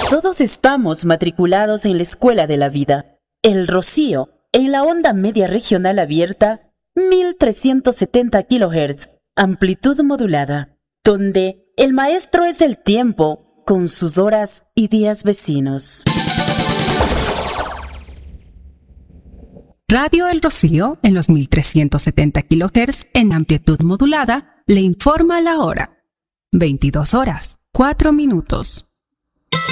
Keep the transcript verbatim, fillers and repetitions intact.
Todos estamos matriculados en la escuela de la vida. El Rocío, en la onda media regional abierta, mil trescientos setenta kilohertz, amplitud modulada, donde el maestro es el tiempo con sus horas y días vecinos. Radio El Rocío, en los mil trescientos setenta kilohertz en amplitud modulada, le informa la hora. veintidós horas, cuatro minutos.